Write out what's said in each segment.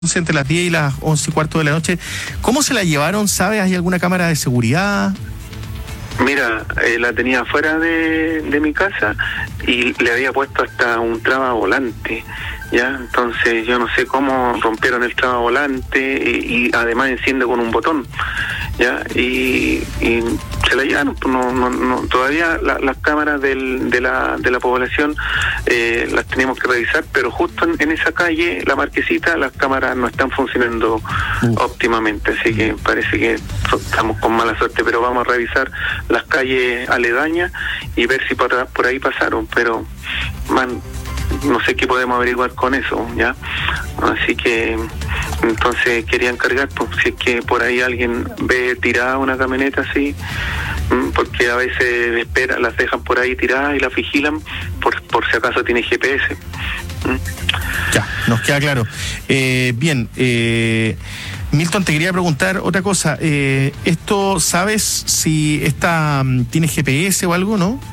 entre las 10 y las 11:15 de la noche. ¿Cómo se la llevaron? ¿Sabes? ¿Hay alguna cámara de seguridad? Mira, la tenía fuera de mi casa y le había puesto hasta un traba-volante, ¿ya? Entonces yo no sé cómo rompieron el traba-volante y además enciende con un botón, ¿ya? Y se la llevaron. No, todavía las cámaras de la población las teníamos que revisar, pero justo en esa calle, la Marquesita, las cámaras no están funcionando óptimamente, así que parece que estamos con mala suerte, pero vamos a revisar las calles aledañas y ver si por ahí pasaron, pero no sé qué podemos averiguar con eso, ¿ya? Así que entonces quería encargar, pues, si es que por ahí alguien ve tirada una camioneta así, porque a veces las dejan por ahí tiradas y las vigilan por si acaso tiene GPS. Ya, nos queda claro. Bien, Milton, te quería preguntar otra cosa. ¿Esto sabes si esta tiene GPS o algo, no?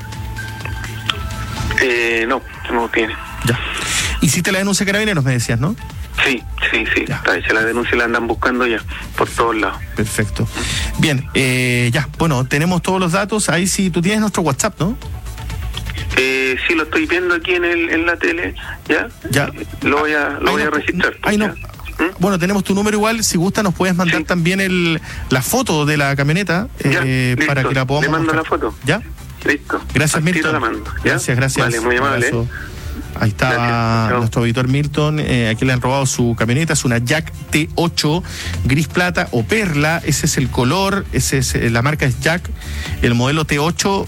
No tiene. Ya. ¿Hiciste la denuncia a Carabineros, me decías, no? Sí. Está hecha la denuncia y la andan buscando ya por todos lados. Perfecto. Bien, ya, bueno, tenemos todos los datos. Ahí sí, tú tienes nuestro WhatsApp, ¿no? Sí, lo estoy viendo aquí en la tele, ¿ya? Ya. Lo voy a registrar. Ahí no. Bueno, tenemos tu número igual. Si gusta, nos puedes mandar también la foto de la camioneta para que la podamos. Le mando mostrar. la foto. ¿Ya? Listo. Gracias, Milton. La mando, gracias. Vale, muy amable. Ahí está nuestro auditor Milton. Aquí le han robado su camioneta. Es una Jack T8 gris plata o perla. Ese es el color. La marca es Jack. El modelo T8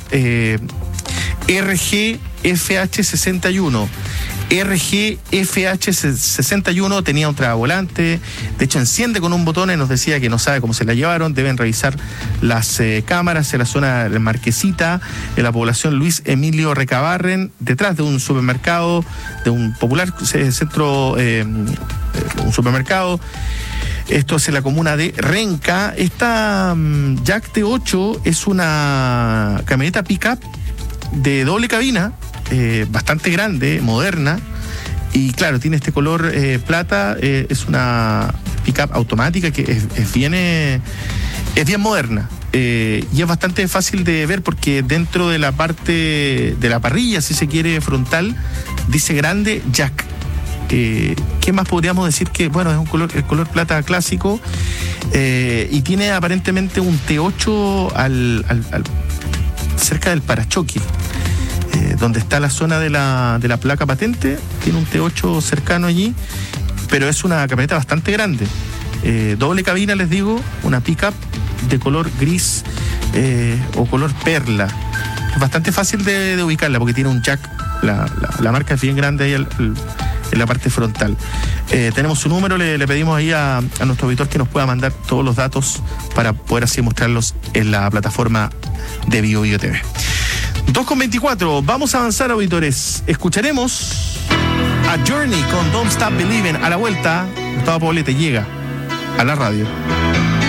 RGFH61. RGFH61 tenía un tragavolante, de hecho enciende con un botón y nos decía que no sabe cómo se la llevaron. Deben revisar las cámaras en la zona de Marquesita, en la población Luis Emilio Recabarren, detrás de un supermercado, de un popular centro, un supermercado. Esto es en la comuna de Renca. Esta Jack T8 es una camioneta pick-up de doble cabina, bastante grande, moderna, y claro, tiene este color plata. Es una pick-up automática que es bien moderna, y es bastante fácil de ver porque dentro de la parte de la parrilla, si se quiere, frontal, dice grande Jack. ¿Qué más podríamos decir? Que bueno, es el color plata clásico, y tiene aparentemente un T8 cerca del parachoque, donde está la zona de la placa patente. Tiene un T8 cercano allí, pero es una camioneta bastante grande, doble cabina, les digo, una pick-up de color gris o color perla. Es bastante fácil de ubicarla porque tiene un Jack, la marca es bien grande ahí en la parte frontal. Tenemos su número, le pedimos ahí a nuestro auditor que nos pueda mandar todos los datos para poder así mostrarlos en la plataforma de BioBio TV. 2:24, vamos a avanzar, auditores. Escucharemos a Journey con Don't Stop Believing. A la vuelta, Gustavo Poblete llega a la radio.